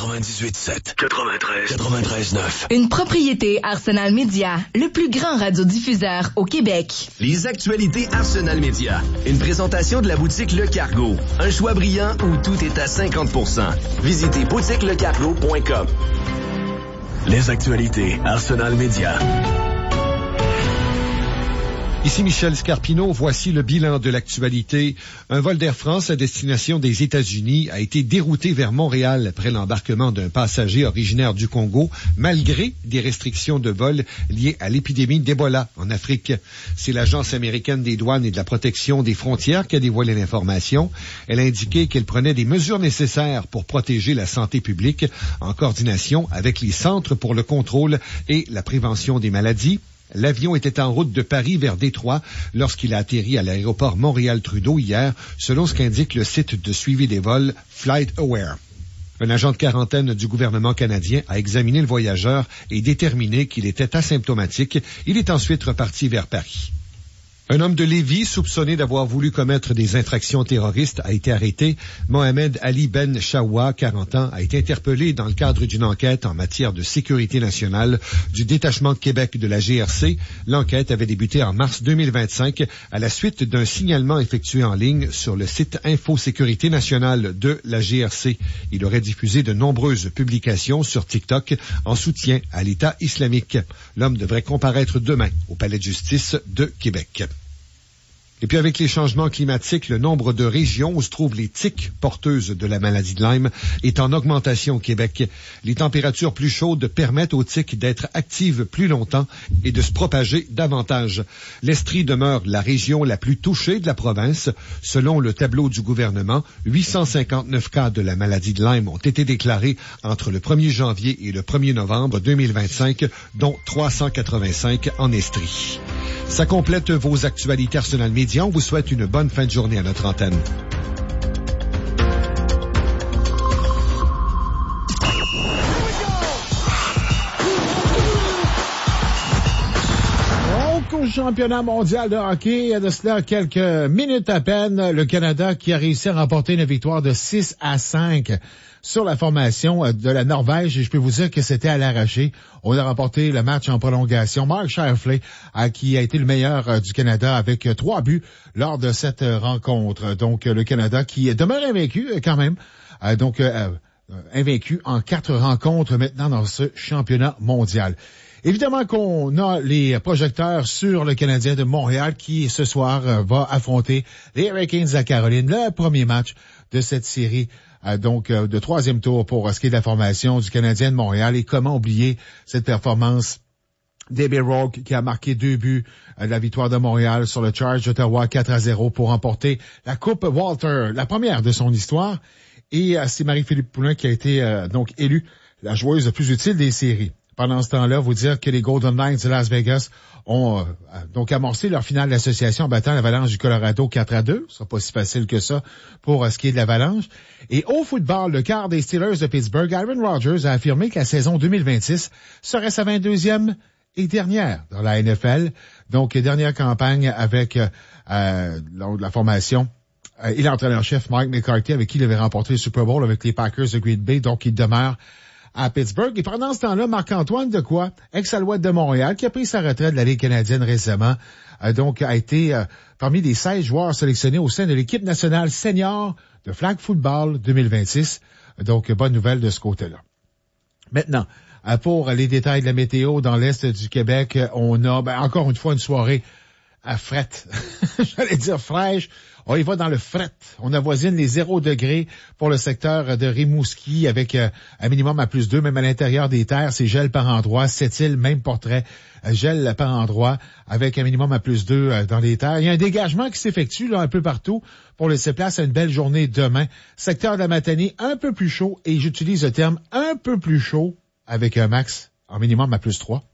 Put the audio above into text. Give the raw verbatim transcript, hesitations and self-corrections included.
quatre-vingt-dix-huit sept, quatre-vingt-treize, quatre-vingt-treize neuf. Une propriété Arsenal Média, le plus grand radiodiffuseur au Québec. Les actualités Arsenal Média. Une présentation de la boutique Le Cargo. Un choix brillant où tout est à cinquante pour cent. Visitez boutique le cargo point com. Les actualités Arsenal Média. Ici Michel Scarpino, voici le bilan de l'actualité. Un vol d'Air France à destination des États-Unis a été dérouté vers Montréal après l'embarquement d'un passager originaire du Congo, malgré des restrictions de vol liées à l'épidémie d'Ebola en Afrique. C'est l'Agence américaine des douanes et de la protection des frontières qui a dévoilé l'information. Elle a indiqué qu'elle prenait des mesures nécessaires pour protéger la santé publique en coordination avec les Centres pour le contrôle et la prévention des maladies. L'avion était en route de Paris vers Détroit lorsqu'il a atterri à l'aéroport Montréal-Trudeau hier, selon ce qu'indique le site de suivi des vols FlightAware. Un agent de quarantaine du gouvernement canadien a examiné le voyageur et déterminé qu'il était asymptomatique. Il est ensuite reparti vers Paris. Un homme de Lévis, soupçonné d'avoir voulu commettre des infractions terroristes, a été arrêté. Mohamed Ali Ben Chawa, quarante ans, a été interpellé dans le cadre d'une enquête en matière de sécurité nationale du détachement de Québec de la G R C. L'enquête avait débuté en mars deux mille vingt-cinq à la suite d'un signalement effectué en ligne sur le site Infosécurité nationale de la G R C. Il aurait diffusé de nombreuses publications sur TikTok en soutien à l'État islamique. L'homme devrait comparaître demain au Palais de justice de Québec. Et puis avec les changements climatiques, le nombre de régions où se trouvent les tiques porteuses de la maladie de Lyme est en augmentation au Québec. Les températures plus chaudes permettent aux tiques d'être actives plus longtemps et de se propager davantage. L'Estrie demeure la région la plus touchée de la province. Selon le tableau du gouvernement, huit cent cinquante-neuf cas de la maladie de Lyme ont été déclarés entre le premier janvier et le premier novembre deux mille vingt-cinq, dont trois cent quatre-vingt-cinq en Estrie. Ça complète vos actualités Arsenal Média. On vous souhaite une bonne fin de journée à notre antenne. Au championnat mondial de hockey, il y a de cela quelques minutes à peine, le Canada qui a réussi à remporter une victoire de six à cinq sur la formation de la Norvège, et je peux vous dire que c'était à l'arraché. On a remporté le match en prolongation. Mark Scheifele, qui a été le meilleur du Canada avec trois buts lors de cette rencontre. Donc, le Canada qui demeure invaincu quand même. Donc, euh, invaincu en quatre rencontres maintenant dans ce championnat mondial. Évidemment qu'on a les projecteurs sur le Canadien de Montréal qui, ce soir, va affronter les Hurricanes de la Caroline, le premier match de cette série, euh, donc euh, de troisième tour pour ce qui est de la formation du Canadien de Montréal. Et comment oublier cette performance d'Ebi Rourke qui a marqué deux buts euh, de la victoire de Montréal sur le Charge d'Ottawa quatre à zéro pour remporter la Coupe Walter, la première de son histoire. Et euh, c'est Marie-Philippe Poulin qui a été euh, donc élue la joueuse la plus utile des séries. Pendant ce temps-là, vous dire que les Golden Knights de Las Vegas ont euh, donc amorcé leur finale d'association en battant l'Avalanche du Colorado quatre à deux. Ce sera pas si facile que ça pour euh, ce qui est de l'Avalanche. Et au football, le quart des Steelers de Pittsburgh, Aaron Rodgers a affirmé que la saison deux mille vingt-six serait sa vingt-deuxième et dernière dans la N F L. Donc, dernière campagne avec euh, euh, la formation. Euh, et l'entraîneur-chef Mike McCarthy, avec qui il avait remporté le Super Bowl avec les Packers de Green Bay. Donc, il demeure à Pittsburgh. Et pendant ce temps-là, Marc-Antoine Dequoy, ex-Alouette de Montréal, qui a pris sa retraite de la Ligue canadienne récemment, euh, donc a été euh, parmi les seize joueurs sélectionnés au sein de l'équipe nationale senior de flag football deux mille vingt-six. Donc, bonne nouvelle de ce côté-là. Maintenant, euh, pour les détails de la météo dans l'Est du Québec, on a ben, encore une fois une soirée à fret. J'allais dire fraîche. On y va dans le fret. On avoisine les zéro degrés pour le secteur de Rimouski avec euh, un minimum à plus deux, même à l'intérieur des terres, c'est gel par endroit. Sept-Îles, même portrait, euh, gel par endroit avec un minimum à plus deux euh, dans les terres. Il y a un dégagement qui s'effectue là un peu partout pour laisser place à une belle journée demain. Secteur de la Matanie, un peu plus chaud, et j'utilise le terme un peu plus chaud avec un max en minimum à plus trois.